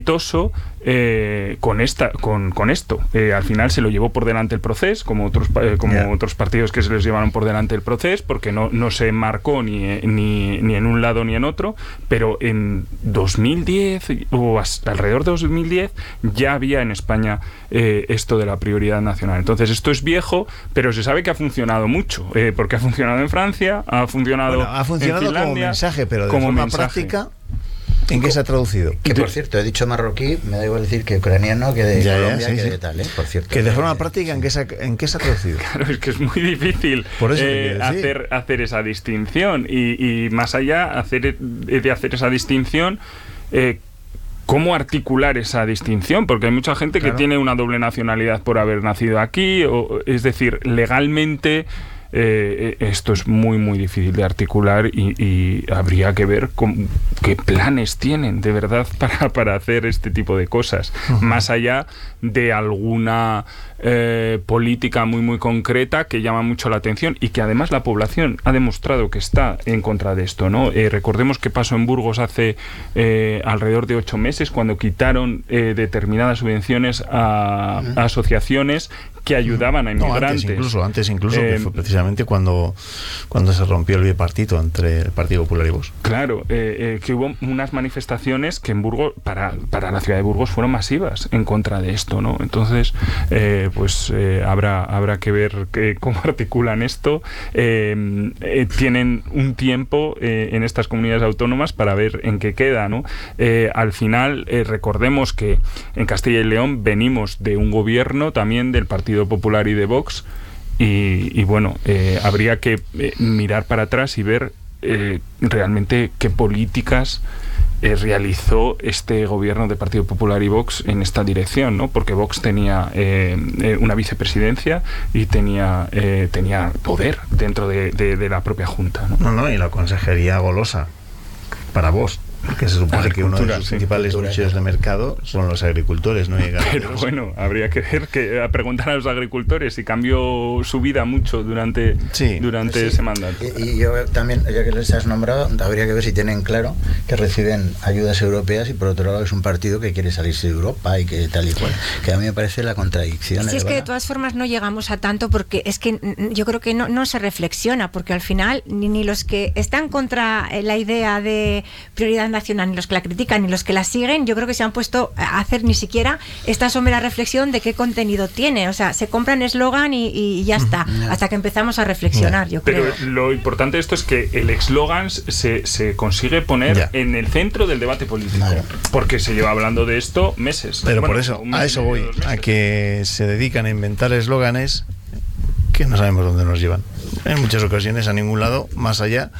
con esto. Al final se lo llevó por delante el Procés, como otros partidos que se les llevaron por delante el Procés, porque no se marcó ni en un lado ni en otro, pero en 2010 o alrededor de 2010 ya había en España esto de la prioridad nacional. Entonces esto es viejo, pero se sabe que ha funcionado mucho, porque ha funcionado en Francia, ha funcionado en Finlandia, como mensaje, pero de forma práctica. ¿En qué se ha traducido? Que por cierto, he dicho marroquí, me da igual decir que ucraniano, que de Colombia, que de tal, por cierto. Que de forma práctica, ¿en qué se ha traducido? Claro, es que es muy difícil hacer esa distinción. Y más allá de hacer esa distinción, ¿cómo articular esa distinción? Porque hay mucha gente que tiene una doble nacionalidad por haber nacido aquí, es decir, legalmente. Esto es muy muy difícil de articular y habría que ver qué planes tienen de verdad para hacer este tipo de cosas, más allá de alguna política muy muy concreta que llama mucho la atención y que además la población ha demostrado que está en contra de esto, ¿no? Recordemos que pasó en Burgos hace alrededor de 8 meses cuando quitaron determinadas subvenciones a asociaciones que ayudaban a inmigrantes. Antes incluso, que fue precisamente cuando se rompió el bipartito entre el Partido Popular y Vox. Claro, que hubo unas manifestaciones que en Burgos, para la ciudad de Burgos, fueron masivas en contra de esto, ¿no? Entonces, habrá que ver cómo articulan esto. Tienen un tiempo en estas comunidades autónomas para ver en qué queda, ¿no? Al final, recordemos que en Castilla y León venimos de un gobierno también del Partido Popular y de Vox y bueno, habría que mirar para atrás y ver realmente qué políticas realizó este gobierno de Partido Popular y Vox en esta dirección, ¿no? Porque Vox tenía una vicepresidencia y tenía poder dentro de la propia Junta, ¿no? Y la consejería golosa para Vox. Porque se supone que uno de los principales nichos de mercado son los agricultores, ¿no? Pero bueno, habría que ver, preguntar a los agricultores si cambió su vida mucho durante ese mandato. Y yo también, ya que les has nombrado, habría que ver si tienen claro que reciben ayudas europeas y por otro lado es un partido que quiere salirse de Europa y que tal y cual. Que a mí me parece la contradicción. Sí, es que de todas formas no llegamos a tanto porque es que yo creo que no se reflexiona, porque al final ni los que están contra la idea de prioridad nacional, ni los que la critican, ni los que la siguen, yo creo que se han puesto a hacer ni siquiera esta somera reflexión de qué contenido tiene. O sea, se compran eslogan y ya está, hasta que empezamos a reflexionar, yo creo. Pero lo importante de esto es que el eslogan se consigue poner en el centro del debate político, porque se lleva hablando de esto meses. Pero por eso, a eso voy, a que se dedican a inventar eslóganes que no sabemos dónde nos llevan. En muchas ocasiones a ningún lado, más allá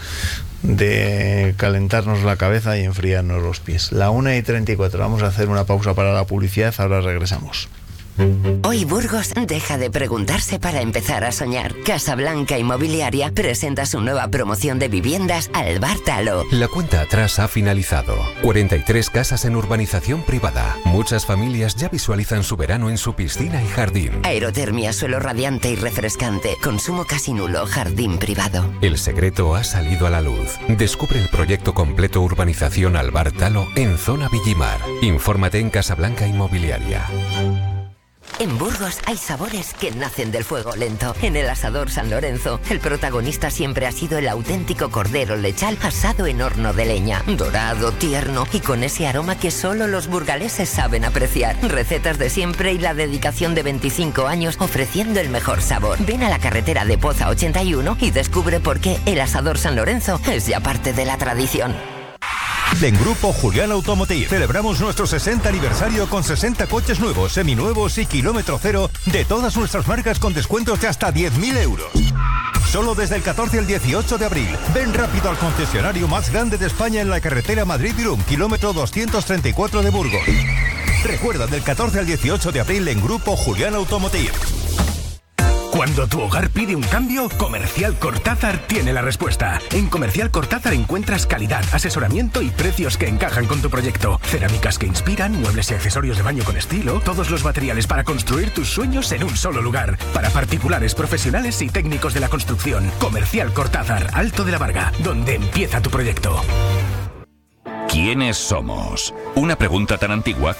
de calentarnos la cabeza y enfriarnos los pies. 1:34, vamos a hacer una pausa para la publicidad, ahora regresamos. Hoy Burgos deja de preguntarse para empezar a soñar. Casablanca Inmobiliaria presenta su nueva promoción de viviendas Albártalo. La cuenta atrás ha finalizado. 43 casas en urbanización privada. Muchas familias ya visualizan su verano en su piscina y jardín. Aerotermia, suelo radiante y refrescante. Consumo casi nulo, jardín privado. El secreto ha salido a la luz. Descubre el proyecto completo Urbanización Albártalo en Zona Villimar. Infórmate en Casablanca Inmobiliaria. En Burgos hay sabores que nacen del fuego lento. En el Asador San Lorenzo, el protagonista siempre ha sido el auténtico cordero lechal asado en horno de leña. Dorado, tierno y con ese aroma que solo los burgaleses saben apreciar. Recetas de siempre y la dedicación de 25 años ofreciendo el mejor sabor. Ven a la carretera de Poza 81 y descubre por qué el Asador San Lorenzo es ya parte de la tradición. En Grupo Julián Automotive celebramos nuestro 60 aniversario con 60 coches nuevos, seminuevos y kilómetro cero de todas nuestras marcas con descuentos de hasta 10.000 euros. Solo desde el 14 al 18 de abril. Ven rápido al concesionario más grande de España en la carretera Madrid-Irún, kilómetro 234 de Burgos. Recuerda, del 14 al 18 de abril en Grupo Julián Automotive. Cuando tu hogar pide un cambio, Comercial Cortázar tiene la respuesta. En Comercial Cortázar encuentras calidad, asesoramiento y precios que encajan con tu proyecto. Cerámicas que inspiran, muebles y accesorios de baño con estilo, todos los materiales para construir tus sueños en un solo lugar. Para particulares, profesionales y técnicos de la construcción. Comercial Cortázar, Alto de la Varga, donde empieza tu proyecto. ¿Quiénes somos? Una pregunta tan antigua